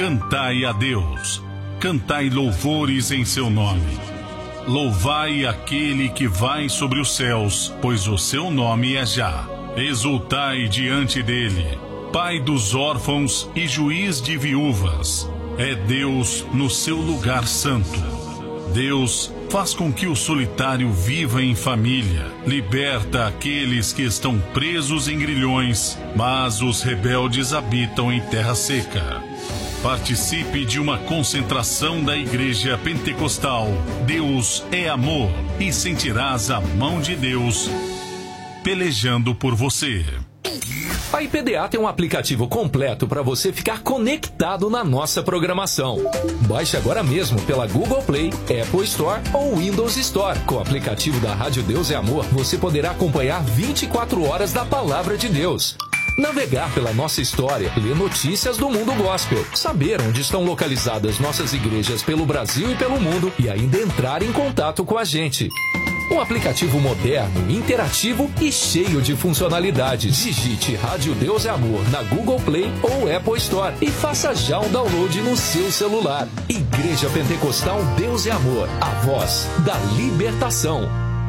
Cantai a Deus, cantai louvores em seu nome. Louvai aquele que vai sobre os céus, pois o seu nome é Já. Exultai diante dele, Pai dos órfãos e juiz de viúvas. É Deus no seu lugar santo. Deus faz com que o solitário viva em família, liberta aqueles que estão presos em grilhões, mas os rebeldes habitam em terra seca. Participe de uma concentração da Igreja Pentecostal Deus é Amor e sentirás a mão de Deus pelejando por você. A IPDA tem um aplicativo completo para você ficar conectado na nossa programação. Baixe agora mesmo pela Google Play, Apple Store ou Windows Store. Com o aplicativo da Rádio Deus é Amor, você poderá acompanhar 24 horas da Palavra de Deus. Navegar pela nossa história, ler notícias do mundo gospel, saber onde estão localizadas nossas igrejas pelo Brasil e pelo mundo e ainda entrar em contato com a gente. Um aplicativo moderno, interativo e cheio de funcionalidades. Digite Rádio Deus é Amor na Google Play ou Apple Store e faça já o download no seu celular. Igreja Pentecostal Deus é Amor, a voz da libertação.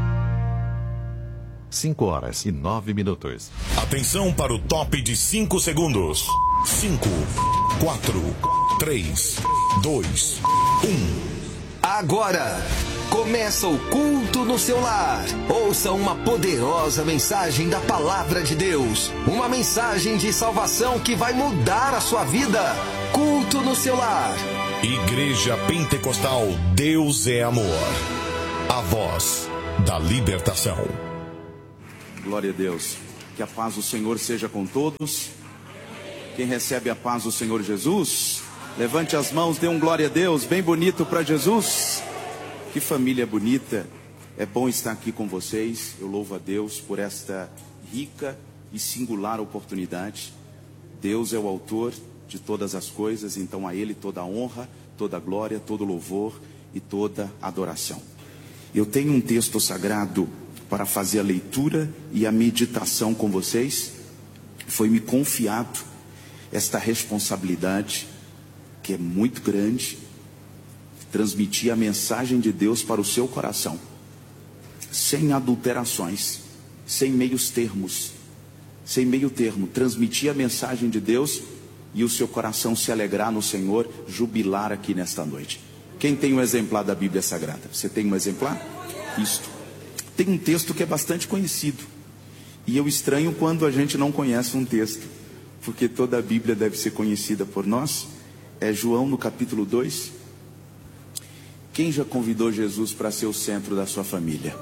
5h09. Atenção para o top de 5 segundos. 5, 4, 3, 2, 1. Agora começa o culto no seu lar. Ouça uma poderosa mensagem da Palavra de Deus. Uma mensagem de salvação que vai mudar a sua vida. Culto no seu lar. Igreja Pentecostal Deus é Amor. A voz da libertação. Glória a Deus. Que a paz do Senhor seja com todos. Quem recebe a paz do Senhor Jesus, levante as mãos, dê um glória a Deus, bem bonito para Jesus. Que família bonita. É bom estar aqui com vocês. Eu louvo a Deus por esta rica e singular oportunidade. Deus é o autor de todas as coisas, então a Ele toda a honra, toda a glória, todo o louvor e toda a adoração. Eu tenho um texto sagrado para fazer a leitura e a meditação com vocês. Foi-me confiado esta responsabilidade, que é muito grande, transmitir a mensagem de Deus para o seu coração, sem adulterações, sem meios termos, sem meio termo, transmitir a mensagem de Deus e o seu coração se alegrar no Senhor, jubilar aqui nesta noite. Quem tem um exemplar da Bíblia Sagrada? Você tem um exemplar? Isto. Tem um texto que é bastante conhecido, e eu estranho quando a gente não conhece um texto, porque toda a Bíblia deve ser conhecida por nós. É João no capítulo 2. Quem já convidou Jesus para ser o centro da sua família?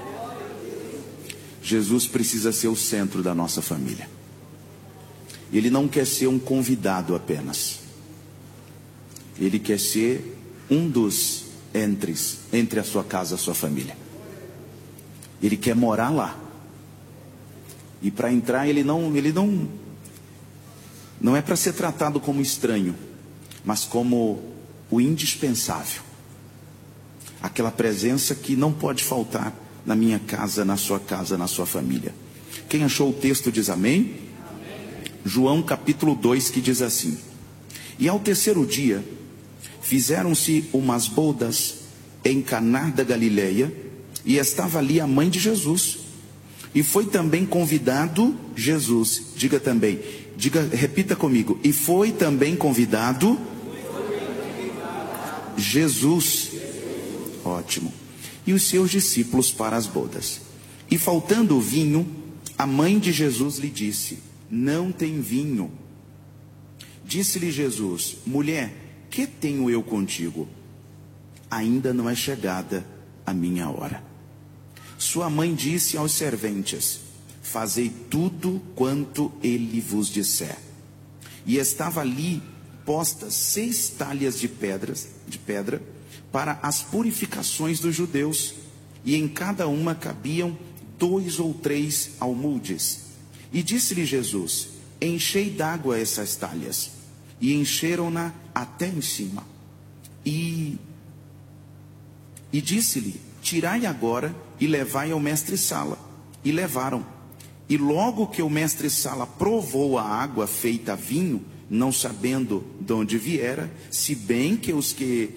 Jesus precisa ser o centro da nossa família. Ele não quer ser um convidado apenas. Ele quer ser um dos entre a sua casa e a sua família. Ele quer morar lá. E para entrar ele não é para ser tratado como estranho, mas como o indispensável. Aquela presença que não pode faltar na minha casa, na sua família. Quem achou o texto diz amém? João capítulo 2, que diz assim: E ao terceiro dia fizeram-se umas bodas em Caná da Galileia, e estava ali a mãe de Jesus. E foi também convidado Jesus. Repita comigo. E foi também convidado Jesus. Ótimo. E os seus discípulos para as bodas. E faltando o vinho, a mãe de Jesus lhe disse: Não tem vinho. Disse-lhe Jesus: Mulher, que tenho eu contigo? Ainda não é chegada a minha hora. Sua mãe disse aos serventes: Fazei tudo quanto ele vos disser. E estava ali postas 6 talhas de pedra para as purificações dos judeus, e em cada uma cabiam 2 ou 3 almudes. E disse-lhe Jesus: Enchei d'água essas talhas. E encheram-na até em cima. E disse-lhe: Tirai agora e levai ao mestre-sala. E levaram. E logo que o mestre-sala provou a água feita vinho, não sabendo de onde viera, se bem que os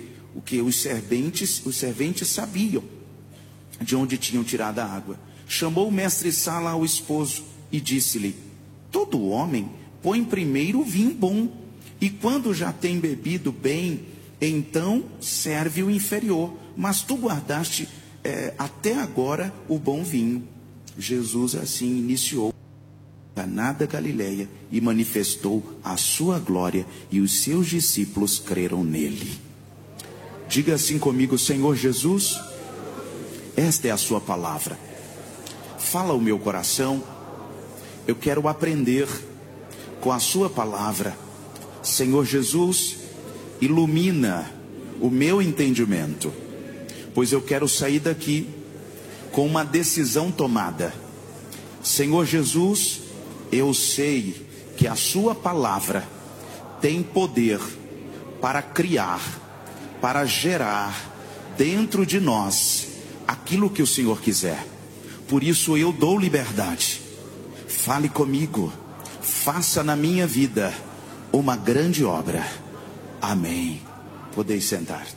serventes sabiam de onde tinham tirado a água. Chamou o mestre Sala ao esposo e disse-lhe: todo homem põe primeiro o vinho bom, e quando já tem bebido bem, então serve o inferior, mas tu guardaste até agora o bom vinho. Jesus assim iniciou Caná da Galileia e manifestou a sua glória, e os seus discípulos creram nele. Diga assim comigo: Senhor Jesus, esta é a sua palavra. Fala o meu coração. Eu quero aprender com a sua palavra. Senhor Jesus, ilumina o meu entendimento, pois eu quero sair daqui com uma decisão tomada. Senhor Jesus, eu sei que a sua palavra tem poder para criar, para gerar dentro de nós aquilo que o Senhor quiser. Por isso eu dou liberdade. Fale comigo, faça na minha vida uma grande obra. Amém. Podeis sentar.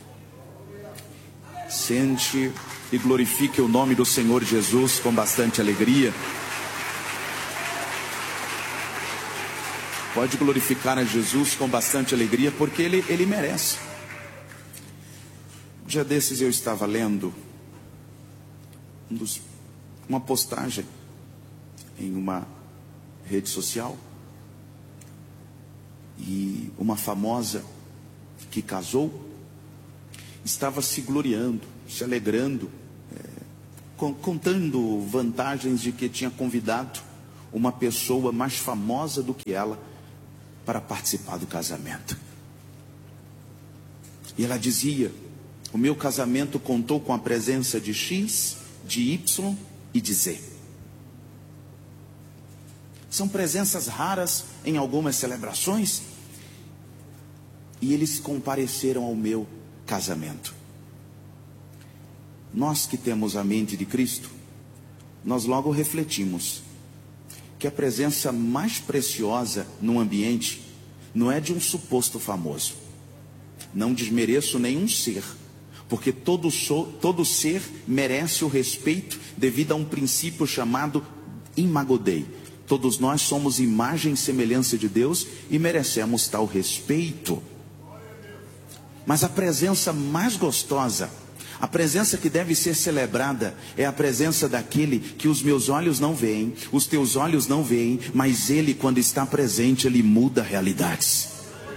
Sente e glorifique o nome do Senhor Jesus com bastante alegria. Pode glorificar a Jesus com bastante alegria, porque Ele merece. Um dia desses eu estava lendo uma postagem em uma rede social, e uma famosa que casou estava se gloriando, se alegrando, contando vantagens de que tinha convidado uma pessoa mais famosa do que ela para participar do casamento. E ela dizia: o meu casamento contou com a presença de X, de Y e de Z. São presenças raras em algumas celebrações, e eles compareceram ao meu casamento. Nós que temos a mente de Cristo, nós logo refletimos que a presença mais preciosa num ambiente não é de um suposto famoso. Não desmereço nenhum ser, porque todo ser merece o respeito devido a um princípio chamado Imago Dei. Todos nós somos imagem e semelhança de Deus e merecemos tal respeito. Mas a presença mais gostosa, a presença que deve ser celebrada, é a presença daquele que os meus olhos não veem, os teus olhos não veem, mas Ele, quando está presente, Ele muda realidades.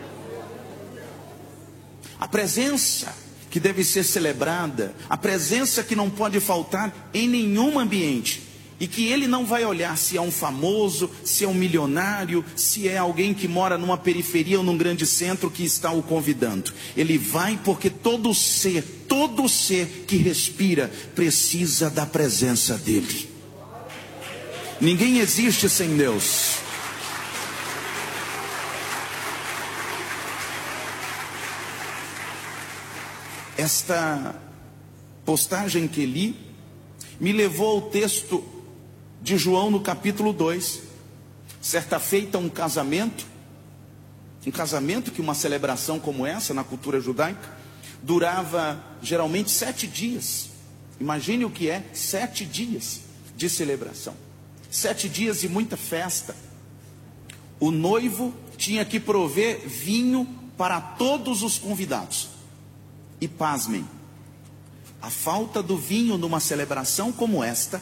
A presença que deve ser celebrada, a presença que não pode faltar em nenhum ambiente, e que Ele não vai olhar se é um famoso, se é um milionário, se é alguém que mora numa periferia ou num grande centro que está o convidando. Ele vai porque todo ser que respira precisa da presença dEle. Ninguém existe sem Deus. Esta postagem que li me levou ao texto de João no capítulo 2. Certa feita um casamento que uma celebração como essa na cultura judaica durava geralmente 7 dias. Imagine o que é 7 dias de celebração, 7 dias de muita festa. O noivo tinha que prover vinho para todos os convidados. E pasmem, a falta do vinho numa celebração como esta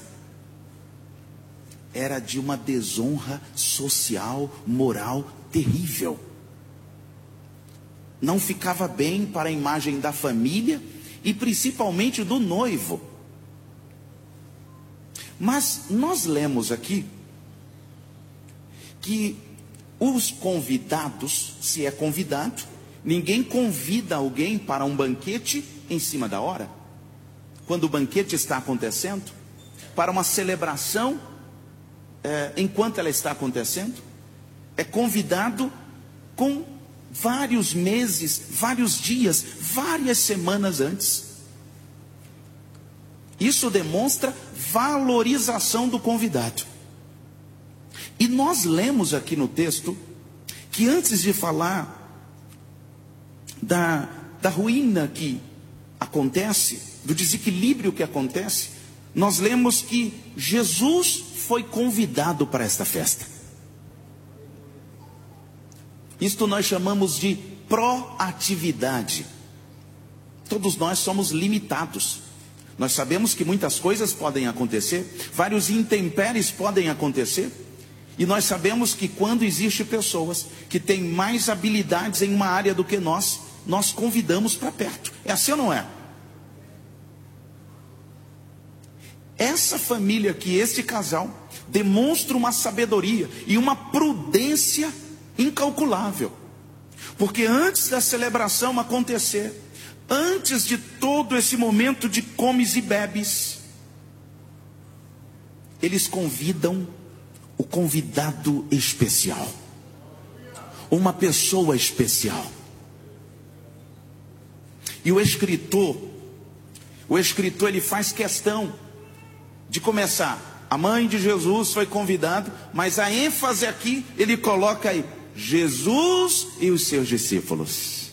era de uma desonra social, moral terrível. Não ficava bem para a imagem da família e principalmente do noivo. Mas nós lemos aqui que os convidados, se é convidado, ninguém convida alguém para um banquete em cima da hora, quando o banquete está acontecendo, para uma celebração enquanto ela está acontecendo. É convidado com vários meses, vários dias, várias semanas antes. Isso demonstra valorização do convidado. E nós lemos aqui no texto que que antes de falar da ruína que acontece, do desequilíbrio que acontece, nós lemos que Jesus foi convidado para esta festa. Isto nós chamamos de proatividade. Todos nós somos limitados. Nós sabemos que muitas coisas podem acontecer, vários intempéries podem acontecer, e nós sabemos que quando existe pessoas que têm mais habilidades em uma área do que nós convidamos para perto. É assim ou não é? Essa família aqui, este casal, demonstra uma sabedoria e uma prudência incalculável. Porque antes da celebração acontecer, antes de todo esse momento de comes e bebes, eles convidam o convidado especial, uma pessoa especial. E o escritor ele faz questão de começar. A mãe de Jesus foi convidada, mas a ênfase aqui, ele coloca aí, Jesus e os seus discípulos.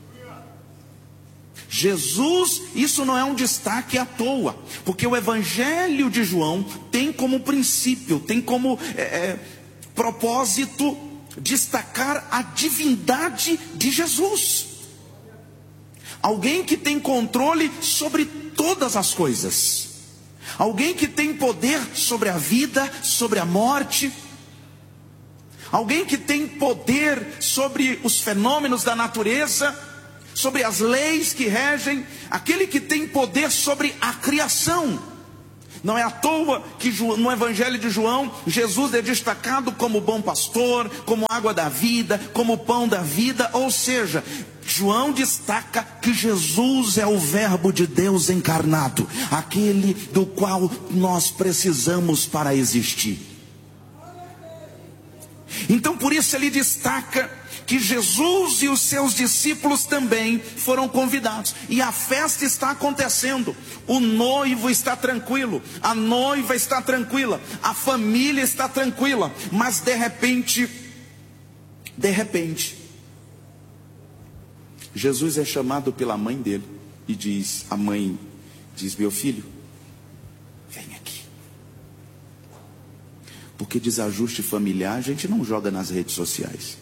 Jesus, isso não é um destaque à toa, porque o Evangelho de João tem como princípio, tem como propósito destacar a divindade de Jesus. Alguém que tem controle sobre todas as coisas. Alguém que tem poder sobre a vida, sobre a morte. Alguém que tem poder sobre os fenômenos da natureza, sobre as leis que regem. Aquele que tem poder sobre a criação. Não é à toa que no Evangelho de João, Jesus é destacado como bom pastor, como água da vida, como pão da vida. Ou seja, João destaca que Jesus é o Verbo de Deus encarnado, aquele do qual nós precisamos para existir. Então por isso ele destaca que Jesus e os seus discípulos também foram convidados. E a festa está acontecendo. O noivo está tranquilo, a noiva está tranquila, a família está tranquila. Mas de repente, Jesus é chamado pela mãe dele e a mãe diz: meu filho, vem aqui. Porque desajuste familiar a gente não joga nas redes sociais.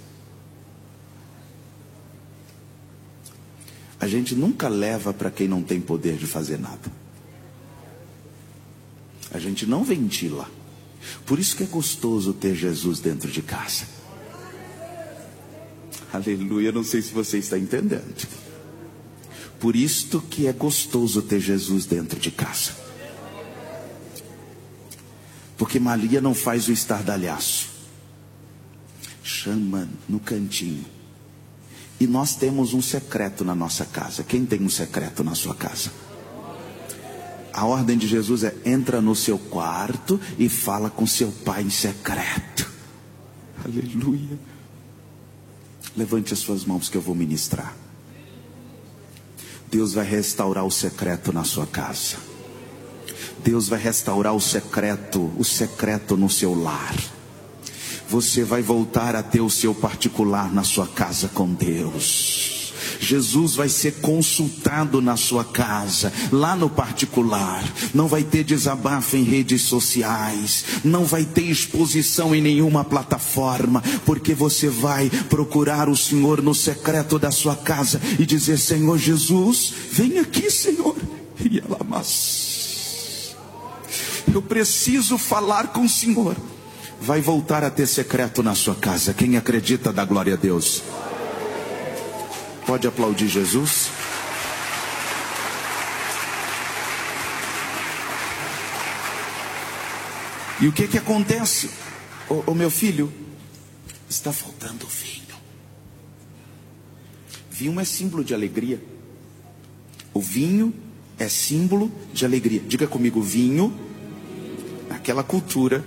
A gente nunca leva para quem não tem poder de fazer nada. A gente não ventila. Por isso que é gostoso ter Jesus dentro de casa. Aleluia, não sei se você está entendendo. Por isto que é gostoso ter Jesus dentro de casa. Porque Maria não faz o estardalhaço. Chama no cantinho. E nós temos um secreto na nossa casa. Quem tem um secreto na sua casa? A ordem de Jesus é: entra no seu quarto e fala com seu pai em secreto. Aleluia. Levante as suas mãos que eu vou ministrar. Deus vai restaurar o secreto na sua casa. Deus vai restaurar o secreto no seu lar. Você vai voltar a ter o seu particular na sua casa com Deus. Jesus vai ser consultado na sua casa, lá no particular. Não vai ter desabafo em redes sociais, não vai ter exposição em nenhuma plataforma, porque você vai procurar o Senhor no secreto da sua casa e dizer: Senhor Jesus, vem aqui, Senhor. E ela, mas eu preciso falar com o Senhor. Vai voltar a ter secreto na sua casa. Quem acredita, dá glória a Deus. Pode aplaudir Jesus. E o que acontece? Ô meu filho, está faltando vinho. Vinho é símbolo de alegria. O vinho é símbolo de alegria. Diga comigo: vinho, naquela cultura,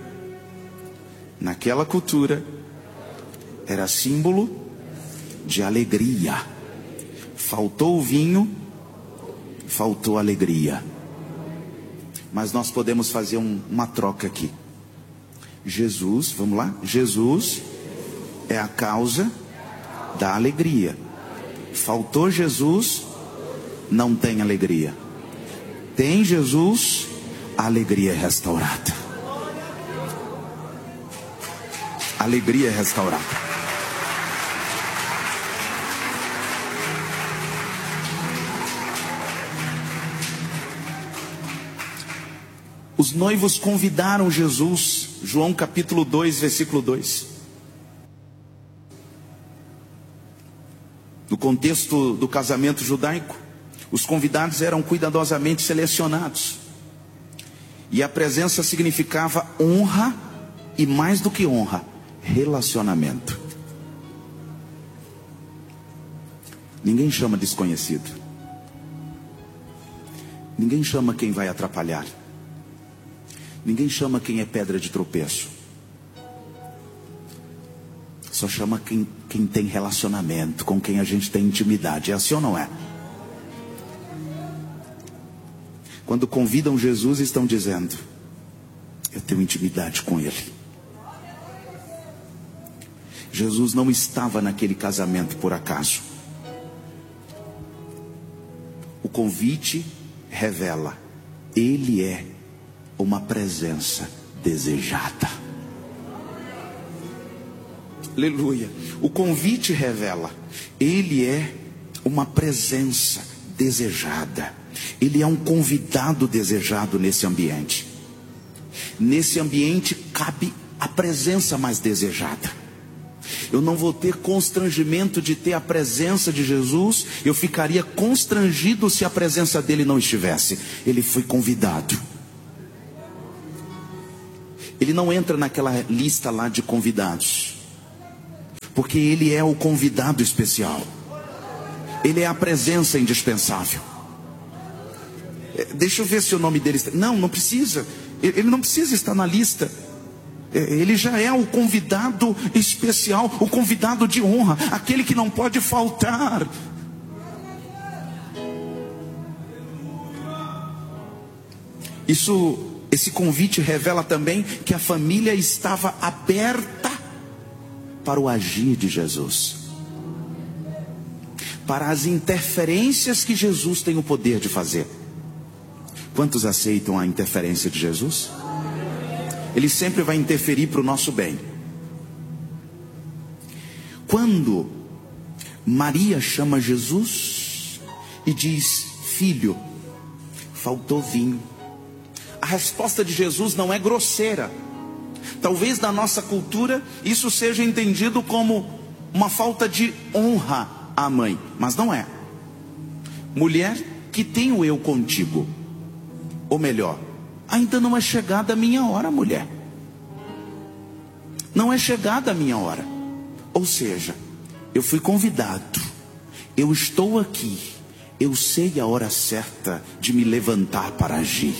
era símbolo de alegria. Faltou o vinho, faltou a alegria. Mas nós podemos fazer uma troca aqui. Jesus, vamos lá? Jesus é a causa dá alegria. Faltou Jesus, não tem alegria. Tem Jesus, a alegria é restaurada. Alegria é restaurada. Os noivos convidaram Jesus, João capítulo 2, versículo 2. No contexto do casamento judaico, os convidados eram cuidadosamente selecionados. E a presença significava honra e, mais do que honra, relacionamento. Ninguém chama desconhecido. Ninguém chama quem vai atrapalhar. Ninguém chama quem é pedra de tropeço. Só chama quem tem relacionamento, com quem a gente tem intimidade. É assim ou não é? Quando convidam Jesus, estão dizendo: eu tenho intimidade com Ele. Jesus não estava naquele casamento por acaso. O convite revela: Ele é uma presença desejada. Aleluia. O convite revela: Ele é uma presença desejada. Ele é um convidado desejado nesse ambiente. Nesse ambiente cabe a presença mais desejada. Eu não vou ter constrangimento de ter a presença de Jesus. Eu ficaria constrangido se a presença dele não estivesse. Ele foi convidado. Ele não entra naquela lista lá de convidados, porque ele é o convidado especial. Ele é a presença indispensável. Deixa eu ver se o nome dele está... Não precisa. Ele não precisa estar na lista. Ele já é o convidado especial, o convidado de honra, aquele que não pode faltar. Esse convite revela também que a família estava aberta para o agir de Jesus, para as interferências que Jesus tem o poder de fazer. Quantos aceitam a interferência de Jesus? Ele sempre vai interferir para o nosso bem. Quando Maria chama Jesus e diz: filho, faltou vinho. A resposta de Jesus não é grosseira. Talvez na nossa cultura isso seja entendido como uma falta de honra à mãe, mas não é. Mulher, que tenho eu contigo? Ou melhor, ainda não é chegada a minha hora, mulher. Não é chegada a minha hora. Ou seja, eu fui convidado, eu estou aqui, eu sei a hora certa de me levantar para agir.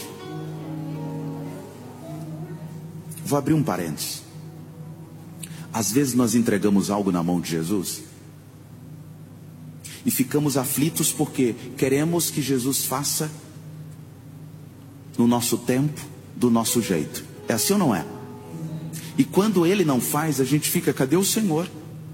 Vou abrir um parênteses. Às vezes nós entregamos algo na mão de Jesus e ficamos aflitos porque queremos que Jesus faça no nosso tempo, do nosso jeito. É assim ou não é? E quando Ele não faz, a gente fica: cadê o Senhor?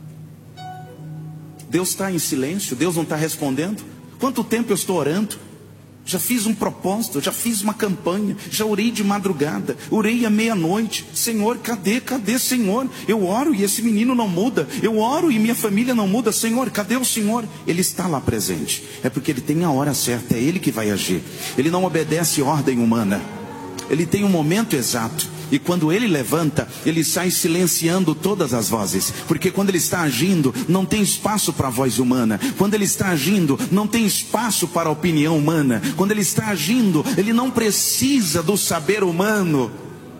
Deus está em silêncio, Deus não está respondendo. Quanto tempo eu estou orando? Já fiz um propósito, já fiz uma campanha, já orei de madrugada, orei à meia-noite. Senhor, cadê Senhor? Eu oro e esse menino não muda. Eu oro e minha família não muda. Senhor, cadê o Senhor? Ele está lá presente. É porque Ele tem a hora certa, é Ele que vai agir. Ele não obedece ordem humana. Ele tem um momento exato. E quando Ele levanta, Ele sai silenciando todas as vozes. Porque quando Ele está agindo, não tem espaço para a voz humana. Quando Ele está agindo, não tem espaço para a opinião humana. Quando Ele está agindo, Ele não precisa do saber humano.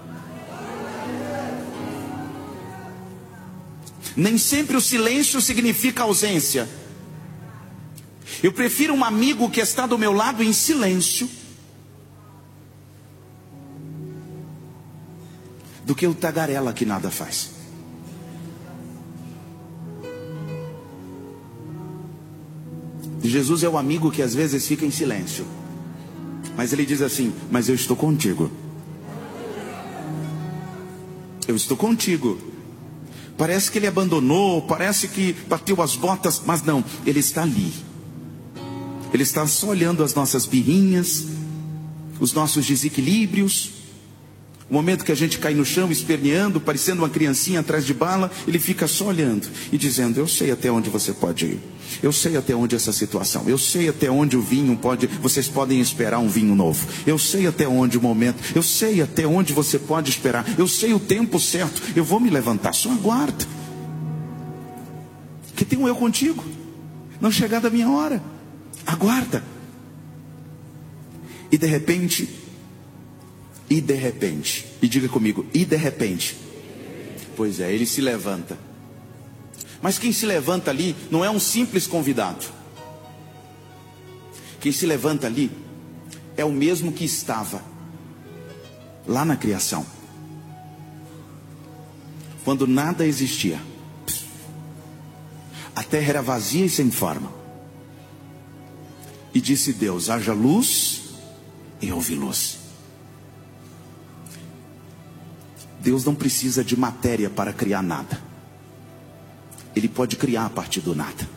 Nem sempre o silêncio significa ausência. Eu prefiro um amigo que está do meu lado em silêncio do que o tagarela que nada faz. Jesus é o amigo que às vezes fica em silêncio, mas Ele diz assim: mas eu estou contigo. Eu estou contigo. Parece que ele abandonou, parece que bateu as botas, mas não, ele está ali. Ele está só olhando as nossas birrinhas, os nossos desequilíbrios. O momento que a gente cai no chão esperneando, parecendo uma criancinha atrás de bala, ele fica só olhando e dizendo: eu sei até onde você pode ir. Eu sei até onde essa situação. Eu sei até onde o vinho pode... Vocês podem esperar um vinho novo. Eu sei até onde o momento... Eu sei até onde você pode esperar. Eu sei o tempo certo. Eu vou me levantar. Só aguarda. Que tem um eu contigo. Não chegar da minha hora. Aguarda. E de repente... E diga comigo, e de repente. Pois é, ele se levanta. Mas quem se levanta ali não é um simples convidado. Quem se levanta ali é o mesmo que estava lá na criação, quando nada existia. A terra era vazia e sem forma. E disse Deus: haja luz, e houve luz. Deus não precisa de matéria para criar nada. Ele pode criar a partir do nada.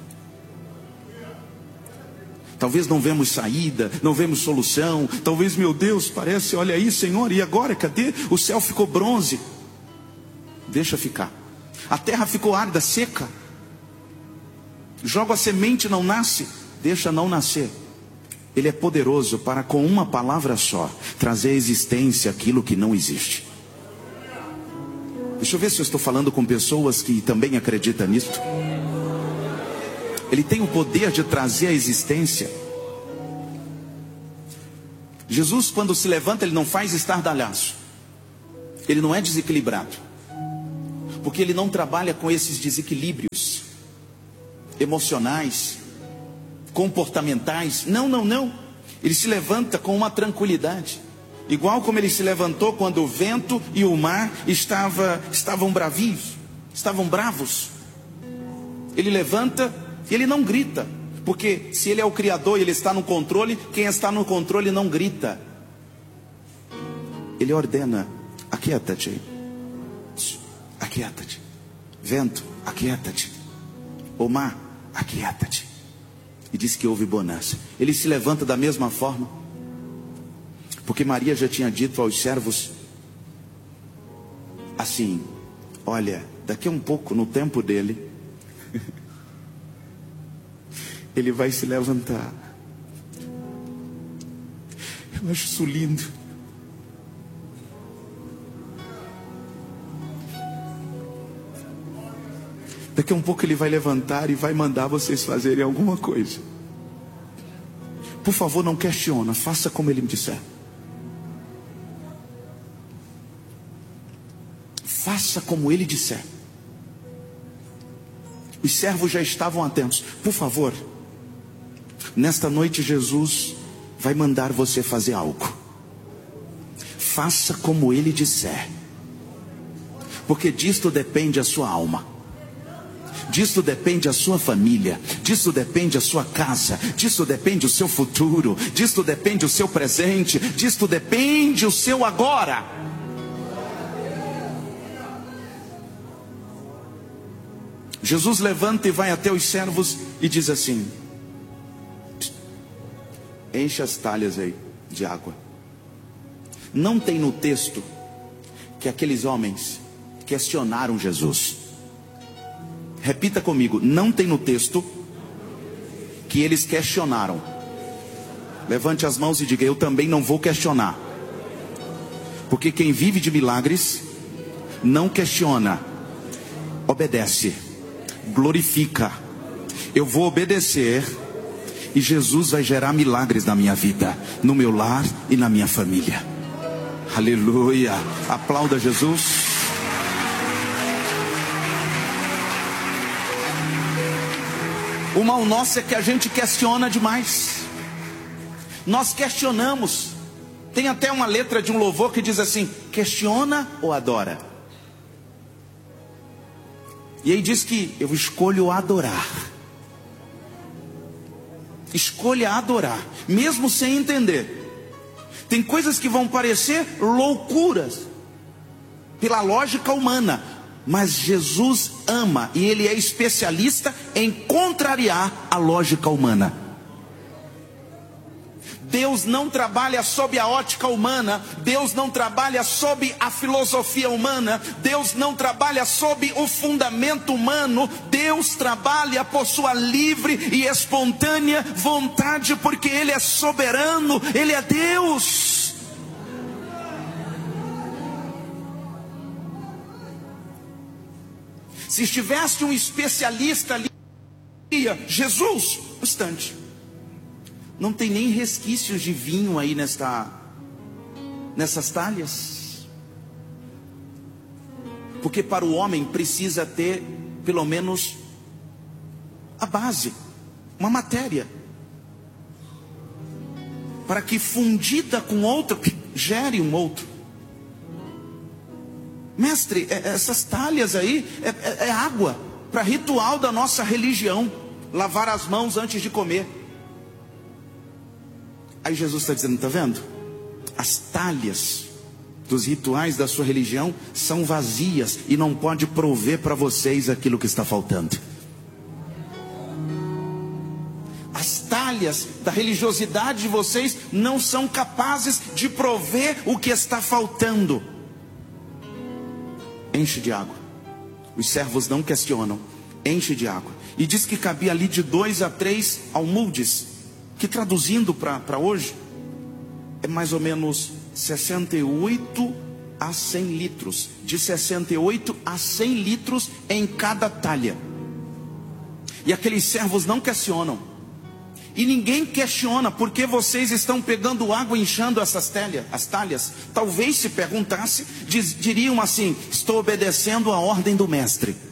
Talvez não vemos saída, não vemos solução. Talvez, meu Deus, parece, olha aí, Senhor, e agora, cadê? O céu ficou bronze. Deixa ficar. A terra ficou árida, seca. Joga a semente, não nasce. Deixa não nascer. Ele é poderoso para, com uma palavra só, trazer à existência aquilo que não existe. Deixa eu ver se eu estou falando com pessoas que também acreditam nisso. Ele tem o poder de trazer à existência. Jesus, quando se levanta, ele não faz estardalhaço. Ele não é desequilibrado. Porque ele não trabalha com esses desequilíbrios emocionais, comportamentais. Não, não, não. Ele se levanta com uma tranquilidade. Igual como ele se levantou quando o vento e o mar estavam bravios, estavam bravos. Ele levanta e ele não grita, porque se ele é o Criador e ele está no controle, quem está no controle não grita. Ele ordena: aquieta-te, aquieta-te. Vento, aquieta-te. O mar, aquieta-te. E diz que houve bonança. Ele se levanta da mesma forma, porque Maria já tinha dito aos servos assim: olha, daqui a um pouco, no tempo dele, ele vai se levantar. Eu acho isso lindo. Daqui a um pouco ele vai levantar e vai mandar vocês fazerem alguma coisa. Por favor, não questiona, faça como ele me disser. Faça como ele disser. Os servos já estavam atentos. Por favor, nesta noite Jesus vai mandar você fazer algo. Faça como ele disser. Porque disto depende a sua alma. Disto depende a sua família. Disto depende a sua casa. Disto depende o seu futuro. Disto depende o seu presente. Disto depende o seu agora. Jesus levanta e vai até os servos e diz assim: enche as talhas aí de água. Não tem no texto que aqueles homens questionaram Jesus. Repita comigo: não tem no texto que eles questionaram. Levante as mãos e diga: eu também não vou questionar. Porque quem vive de milagres não questiona, obedece, glorifica. Eu vou obedecer e Jesus vai gerar milagres na minha vida, no meu lar e na minha família. Aleluia. Aplauda Jesus. O mal nosso é que a gente questiona demais. Nós questionamos. Tem até uma letra de um louvor que diz assim: questiona ou adora? E aí diz que eu escolho adorar. Escolha adorar, mesmo sem entender. Tem coisas que vão parecer loucuras pela lógica humana, Mas Jesus ama e Ele é especialista em contrariar a lógica humana. Deus não trabalha sob a ótica humana, Deus não trabalha sob a filosofia humana, Deus não trabalha sob o fundamento humano, Deus trabalha por sua livre e espontânea vontade, porque Ele é soberano, Ele é Deus. Se estivesse um especialista ali, Jesus, um instante, não tem nem resquícios de vinho aí nessas talhas. Porque para o homem precisa ter pelo menos a base, uma matéria, para que fundida com outra, gere um outro. Mestre, essas talhas aí é água para ritual da nossa religião, lavar as mãos antes de comer. Aí Jesus está dizendo, está vendo? As talhas dos rituais da sua religião são vazias e não pode prover para vocês aquilo que está faltando. As talhas da religiosidade de vocês não são capazes de prover o que está faltando. Enche de água. Os servos não questionam. Enche de água. E diz que cabia ali de 2 a 3 almudes, que traduzindo para hoje, é mais ou menos 68 a 100 litros. De 68 a 100 litros em cada talha. E aqueles servos não questionam. E ninguém questiona porque vocês estão pegando água e inchando as talhas. Talvez se perguntasse, diriam assim: estou obedecendo a ordem do mestre.